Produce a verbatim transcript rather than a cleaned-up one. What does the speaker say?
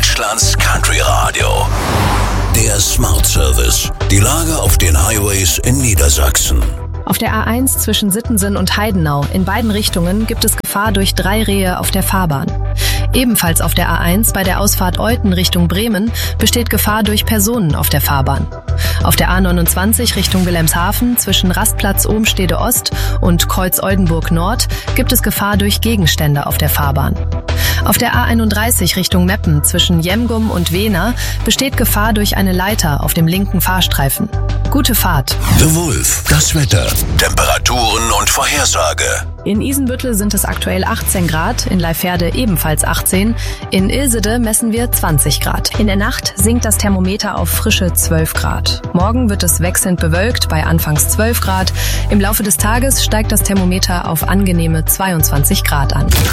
Deutschlands Country Radio. Der Smart Service. Die Lage auf den Highways in Niedersachsen. Auf der A eins zwischen Sittensen und Heidenau in beiden Richtungen gibt es Gefahr durch drei Rehe auf der Fahrbahn. Ebenfalls auf der A eins bei der Ausfahrt Olten Richtung Bremen besteht Gefahr durch Personen auf der Fahrbahn. Auf der A neunundzwanzig Richtung Wilhelmshaven zwischen Rastplatz Ohmstede Ost und Kreuz Oldenburg Nord gibt es Gefahr durch Gegenstände auf der Fahrbahn. Auf der A einunddreißig Richtung Meppen zwischen Jemgum und Wehner besteht Gefahr durch eine Leiter auf dem linken Fahrstreifen. Gute Fahrt. The Wolf, das Wetter, Temperaturen und Vorhersage. In Isenbüttel sind es aktuell achtzehn Grad, in Leiferde ebenfalls achtzehn, in Ilsede messen wir zwanzig Grad. In der Nacht sinkt das Thermometer auf frische zwölf Grad. Morgen wird es wechselnd bewölkt bei anfangs zwölf Grad. Im Laufe des Tages steigt das Thermometer auf angenehme zweiundzwanzig Grad an.